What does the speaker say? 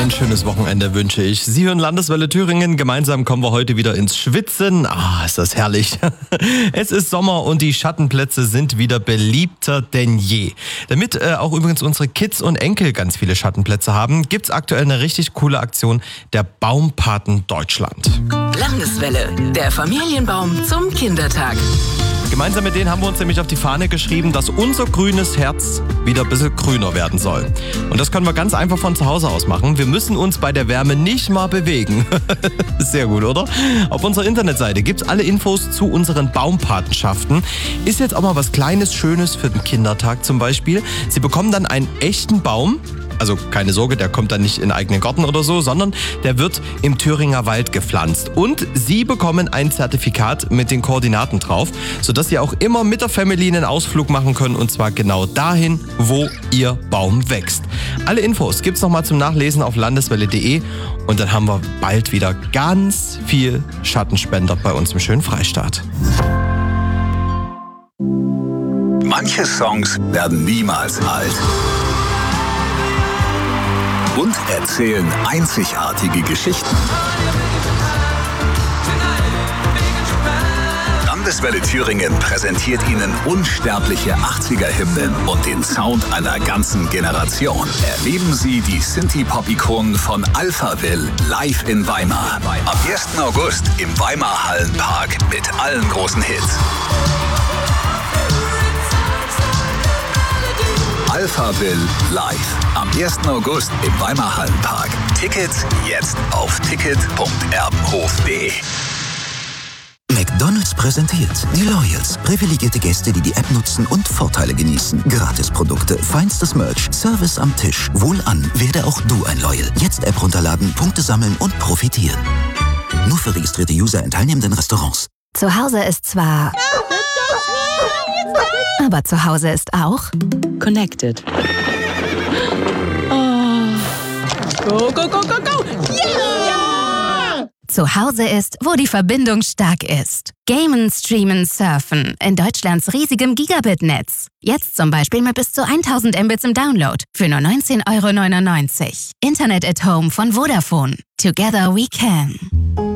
Ein schönes Wochenende wünsche ich. Sie hören Landeswelle Thüringen. Gemeinsam kommen wir heute wieder ins Schwitzen. Ist das herrlich. Es ist Sommer und die Schattenplätze sind wieder beliebter denn je. Damit auch übrigens unsere Kids und Enkel ganz viele Schattenplätze haben, gibt's aktuell eine richtig coole Aktion, der Baumpaten Deutschland. Landeswelle, der Familienbaum zum Kindertag. Gemeinsam mit denen haben wir uns nämlich auf die Fahne geschrieben, dass unser grünes Herz wieder ein bisschen grüner werden soll. Und das können wir ganz einfach von zu Hause aus machen. Wir müssen uns bei der Wärme nicht mal bewegen. Sehr gut, oder? Auf unserer Internetseite gibt's alle Infos zu unseren Baumpatenschaften. Ist jetzt auch mal was Kleines, Schönes für den Kindertag zum Beispiel. Sie bekommen dann einen echten Baum. Also keine Sorge, der kommt dann nicht in den eigenen Garten oder so, sondern der wird im Thüringer Wald gepflanzt. Und Sie bekommen ein Zertifikat mit den Koordinaten drauf, sodass Sie auch immer mit der Family einen Ausflug machen können und zwar genau dahin, wo Ihr Baum wächst. Alle Infos gibt's nochmal zum Nachlesen auf landeswelle.de und dann haben wir bald wieder ganz viel Schattenspender bei uns im schönen Freistaat. Manche Songs werden niemals alt und erzählen einzigartige Geschichten. Landeswelle Thüringen präsentiert Ihnen unsterbliche 80er-Hymnen und den Sound einer ganzen Generation. Erleben Sie die Synthie-Pop-Ikonen von Alphaville live in Weimar. Am 1. August im Weimar Hallenpark mit allen großen Hits. Alphaville live am 1. August im Weimar Hallenpark. Tickets jetzt auf ticket.erbenhof.de. McDonald's präsentiert die Loyals. Privilegierte Gäste, die die App nutzen und Vorteile genießen. Gratisprodukte, feinstes Merch, Service am Tisch. Wohlan, werde auch du ein Loyal. Jetzt App runterladen, Punkte sammeln und profitieren. Nur für registrierte User in teilnehmenden Restaurants. Zu Hause ist zwar... Aber zu Hause ist auch... Connected. Go, go, go, go, go! Yeah! Zu Hause ist, wo die Verbindung stark ist. Gamen, streamen, surfen. In Deutschlands riesigem Gigabit-Netz. Jetzt zum Beispiel mit bis zu 1000 Mbits im Download. Für nur 19,99 €. Internet at Home von Vodafone. Together we can.